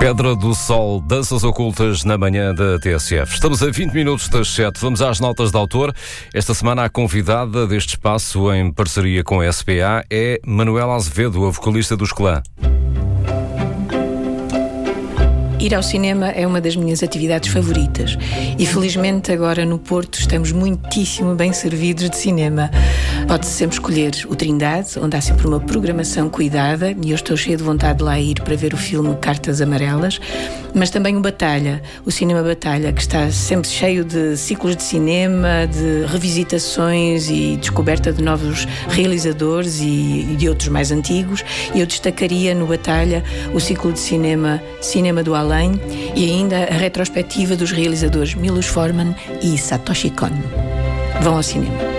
Pedra do Sol, danças ocultas na manhã da TSF. Estamos a 20 minutos das 7. Vamos às notas de autor. Esta semana a convidada deste espaço, em parceria com a SPA, é Manuela Azevedo, a vocalista dos Clã. Ir ao cinema é uma das minhas atividades favoritas e felizmente agora no Porto estamos muitíssimo bem servidos de cinema. Pode-se sempre escolher o Trindade, onde há sempre uma programação cuidada e eu estou cheia de vontade de lá ir para ver o filme Cartas Amarelas, mas também o Batalha, o Cinema Batalha, que está sempre cheio de ciclos de cinema, de revisitações e descoberta de novos realizadores e de outros mais antigos. E eu destacaria no Batalha o ciclo de cinema do Além e ainda a retrospectiva dos realizadores Milos Forman e Satoshi Kon. Vão ao cinema.